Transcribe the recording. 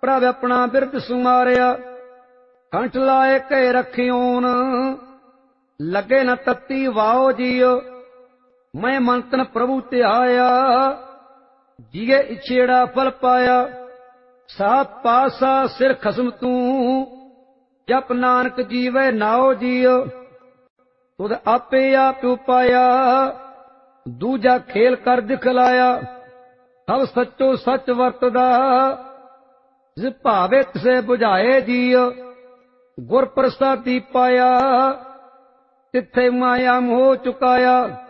प्रभ अपना बिरद सुमारिया। कंठ लाए कह रखियोन, लगे न तत्ती वाओ जियो। मैं मंतन प्रभु त्याया, जिये इछेड़ा फल पाया। सात पासा सिर खसम तू, जप नानक जीवे नाओ जियो। तुद आपे आप उपाया, दूजा खेल कर दिखलाया। सब सच्चो सच वरतदा, जिस भावे तिसे बुझाए जियो। गुर प्रसादी पाया, तिथे माया मोह चुकाया।